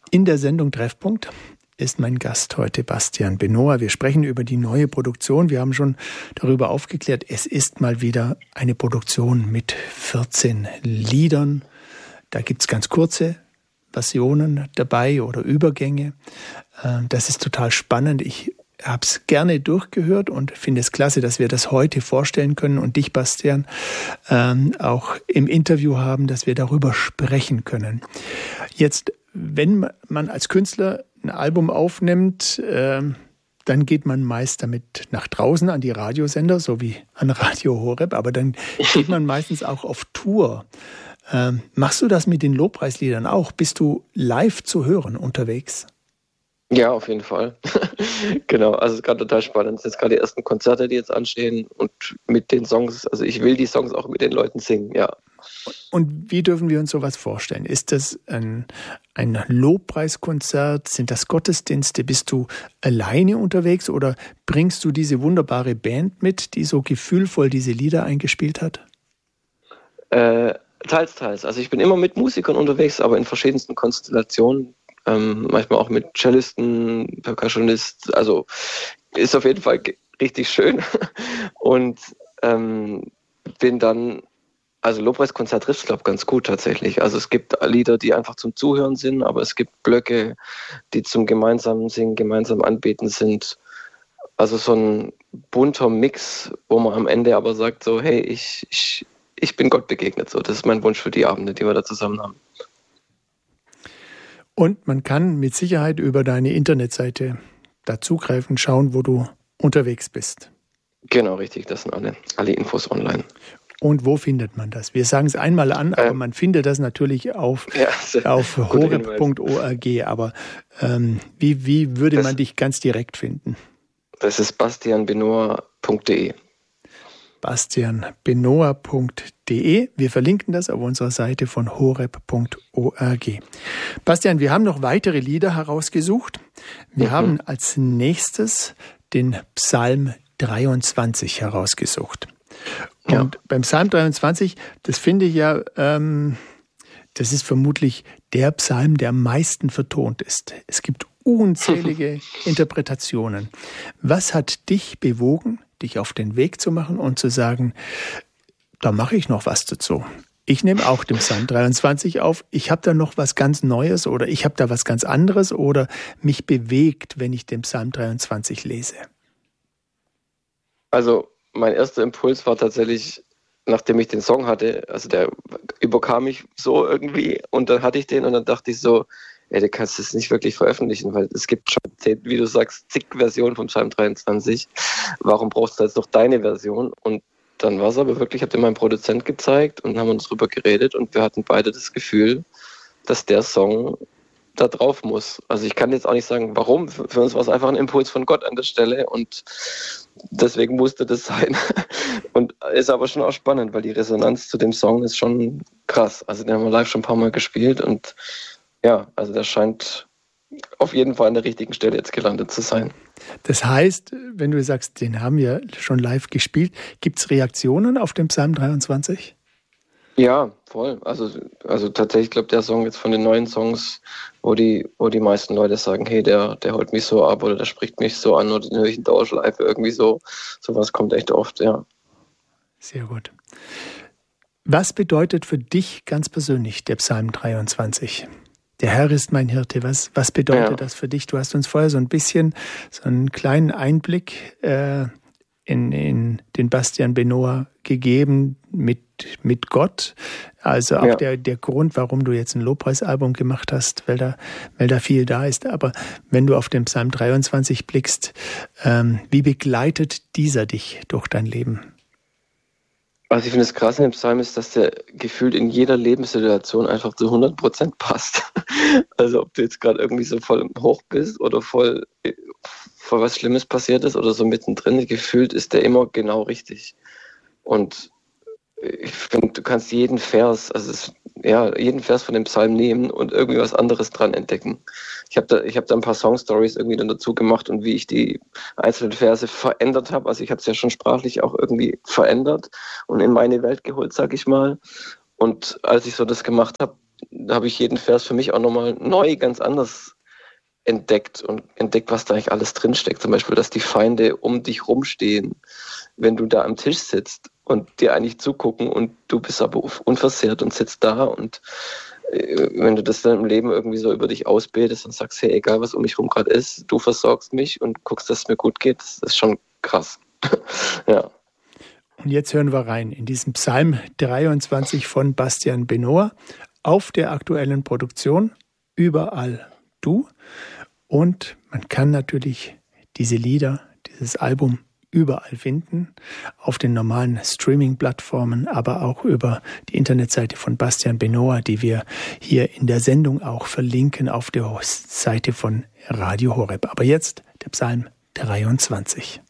In der Sendung Treffpunkt ist mein Gast heute Bastian Benoa. Wir sprechen über die neue Produktion. Wir haben schon darüber aufgeklärt, es ist mal wieder eine Produktion mit 14 Liedern. Da gibt es ganz kurze Versionen dabei oder Übergänge. Das ist total spannend. Ich habe es gerne durchgehört und finde es klasse, dass wir das heute vorstellen können und dich, Bastian, auch im Interview haben, dass wir darüber sprechen können. Jetzt, wenn man als Künstler ein Album aufnimmt, dann geht man meist damit nach draußen an die Radiosender, so wie an Radio Horeb, aber dann geht man meistens auch auf Tour. Machst du das mit den Lobpreisliedern auch? Bist du live zu hören unterwegs? Ja, auf jeden Fall. Genau, also es ist gerade total spannend. Es sind jetzt gerade die ersten Konzerte, die jetzt anstehen und mit den Songs, also ich will die Songs auch mit den Leuten singen, ja. Und wie dürfen wir uns sowas vorstellen? Ist das ein Lobpreiskonzert? Sind das Gottesdienste? Bist du alleine unterwegs oder bringst du diese wunderbare Band mit, die so gefühlvoll diese Lieder eingespielt hat? Teils, teils. Also ich bin immer mit Musikern unterwegs, aber in verschiedensten Konstellationen. Manchmal auch mit Cellisten, Percussionist. Also ist auf jeden Fall richtig schön. Und bin dann, also Lobpreiskonzert trifft es, glaube ich, ganz gut tatsächlich. Also es gibt Lieder, die einfach zum Zuhören sind, aber es gibt Blöcke, die zum gemeinsamen Singen, gemeinsam Anbeten sind. Also so ein bunter Mix, wo man am Ende aber sagt so, hey, ich bin Gott begegnet. So, das ist mein Wunsch für die Abende, die wir da zusammen haben. Und man kann mit Sicherheit über deine Internetseite da zugreifen, schauen, wo du unterwegs bist. Genau, richtig. Das sind alle Infos online. Und wo findet man das? Wir sagen es einmal an, aber man findet das natürlich auf horeb.org. Aber wie würde man dich ganz direkt finden? Das ist bastianbenoa.de. bastianbenoa.de. Wir verlinken das auf unserer Seite von horeb.org. Bastian, wir haben noch weitere Lieder herausgesucht. Wir haben als nächstes den Psalm 23 herausgesucht. Und beim Psalm 23, das finde ich ja, das ist vermutlich der Psalm, der am meisten vertont ist. Es gibt unzählige Interpretationen. Was hat dich bewogen, dich auf den Weg zu machen und zu sagen, da mache ich noch was dazu. Ich nehme auch den Psalm 23 auf. Ich habe da noch was ganz Neues oder ich habe da was ganz anderes oder mich bewegt, wenn ich den Psalm 23 lese. Also mein erster Impuls war tatsächlich, nachdem ich den Song hatte, also der überkam mich so irgendwie und dann hatte ich den und dann dachte ich so, ey, du kannst es nicht wirklich veröffentlichen, weil es gibt schon, wie du sagst, zig Versionen von Psalm 23. Warum brauchst du jetzt noch deine Version? Und dann war es aber wirklich, ich habe den meinem Produzent gezeigt und haben uns drüber geredet und wir hatten beide das Gefühl, dass der Song da drauf muss. Also ich kann jetzt auch nicht sagen, warum. Für uns war es einfach ein Impuls von Gott an der Stelle und deswegen musste das sein. Und ist aber schon auch spannend, weil die Resonanz zu dem Song ist schon krass. Also den haben wir live schon ein paar Mal gespielt und ja, also der scheint auf jeden Fall an der richtigen Stelle jetzt gelandet zu sein. Das heißt, wenn du sagst, den haben wir schon live gespielt, gibt es Reaktionen auf den Psalm 23? Ja, voll. Also tatsächlich, ich glaube, der Song jetzt von den neuen Songs, wo die meisten Leute sagen, hey, der holt mich so ab oder der spricht mich so an oder den höre ich in Dauerschleife, irgendwie so. Sowas kommt echt oft, ja. Sehr gut. Was bedeutet für dich ganz persönlich der Psalm 23? Der Herr ist mein Hirte. Was bedeutet das für dich? Du hast uns vorher so ein bisschen, so einen kleinen Einblick in den Bastian Benoa gegeben mit Gott. Also auch der Grund, warum du jetzt ein Lobpreisalbum gemacht hast, weil da viel da ist. Aber wenn du auf den Psalm 23 blickst, wie begleitet dieser dich durch dein Leben? Also ich finde das Krasse im Psalm ist, dass der gefühlt in jeder Lebenssituation einfach zu 100% passt. Also ob du jetzt gerade irgendwie so voll im Hoch bist oder voll was Schlimmes passiert ist oder so mittendrin, gefühlt ist der immer genau richtig. Und ich finde, du kannst jeden Vers von dem Psalm nehmen und irgendwie was anderes dran entdecken. Ich hab da ein paar Songstories irgendwie dann dazu gemacht und wie ich die einzelnen Verse verändert habe. Also ich habe es ja schon sprachlich auch irgendwie verändert und in meine Welt geholt, sag ich mal. Und als ich so das gemacht habe, da habe ich jeden Vers für mich auch nochmal neu, ganz anders entdeckt, was da eigentlich alles drinsteckt. Zum Beispiel, dass die Feinde um dich rumstehen, wenn du da am Tisch sitzt und dir eigentlich zugucken und du bist aber unversehrt und sitzt da, und wenn du das dann im Leben irgendwie so über dich ausbildest und sagst, hey, egal was um mich rum gerade ist, du versorgst mich und guckst, dass es mir gut geht, das ist schon krass. Ja. Und jetzt hören wir rein in diesen Psalm 23 von Bastian Benoor auf der aktuellen Produktion Überall du. Und man kann natürlich diese Lieder, dieses Album überall finden, auf den normalen Streaming-Plattformen, aber auch über die Internetseite von Bastian Benoor, die wir hier in der Sendung auch verlinken auf der Seite von Radio Horeb. Aber jetzt der Psalm 23.